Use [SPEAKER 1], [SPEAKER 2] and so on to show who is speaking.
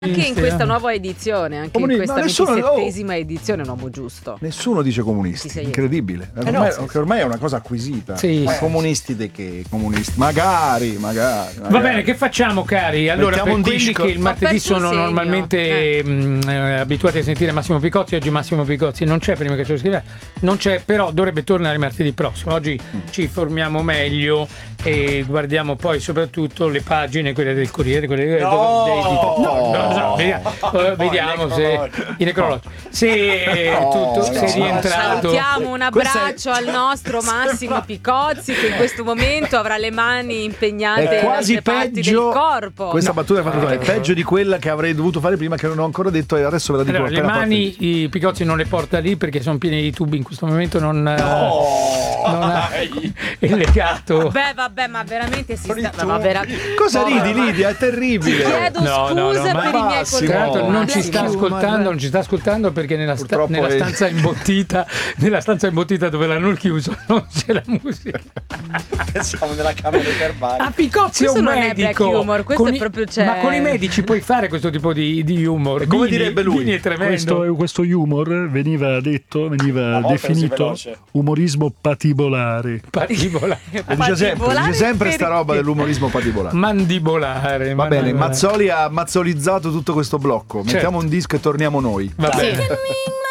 [SPEAKER 1] Anche in questa nuova edizione, anche in questa 27ª edizione, un uomo giusto.
[SPEAKER 2] Nessuno dice comunisti, incredibile. Ormai è una cosa acquisita.
[SPEAKER 3] Sì.
[SPEAKER 2] Ma comunisti di che? Comunisti? Magari.
[SPEAKER 3] Va bene, che facciamo, cari? Allora, per quelli che il martedì sono normalmente abituati a sentire Massimo Picozzi, oggi Massimo Picozzi non c'è, prima che ce lo scriva, non c'è, però dovrebbe tornare martedì prossimo. Oggi ci informiamo meglio e guardiamo poi soprattutto le pagine, quelle del Corriere, quelle vediamo se i necrologi, se tutto se è rientrato.
[SPEAKER 1] Salutiamo, un abbraccio al nostro Massimo Picozzi, che in questo momento avrà le mani impegnate in altre parti del corpo.
[SPEAKER 2] Questa battuta è peggio di quella che avrei dovuto fare prima, che non ho ancora detto, e adesso ve la dico.
[SPEAKER 3] Allora, le mani i Picozzi non le porta lì perché sono pieni di tubi in questo momento, non ha il legato.
[SPEAKER 1] Vabbè, ma veramente si sta.
[SPEAKER 2] Cosa ridi, Lidia? È terribile.
[SPEAKER 1] Ti chiedo scusa per i miei colleghi.
[SPEAKER 3] Non ci sta ascoltando perché nella stanza imbottita dove l'hanno chiuso non c'è la musica.
[SPEAKER 4] Siamo nella camera verbale.
[SPEAKER 3] A Picozzi è un medico.
[SPEAKER 1] Humor, questo è proprio
[SPEAKER 3] ma con i medici puoi fare questo tipo di humor.
[SPEAKER 2] Come direbbe lui?
[SPEAKER 3] È tremendo.
[SPEAKER 5] Questo humor veniva definito umorismo patibolare.
[SPEAKER 2] Dice sempre sta roba dell'umorismo patibolare.
[SPEAKER 3] Mandibolare.
[SPEAKER 2] Va bene, Mazzoli ha mazzolizzato tutto questo blocco. Mettiamo un disco e torniamo noi.
[SPEAKER 3] Va bene.